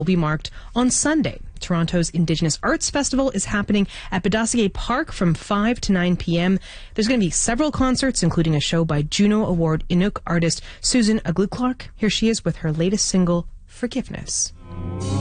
will be marked on Sunday. Toronto's Indigenous Arts Festival is happening at Petoskey Park from 5 to 9 p.m. There's going to be several concerts, including a show by Juno Award Inuk artist Susan Aglu-Clark. Here she is with her latest single, Forgiveness.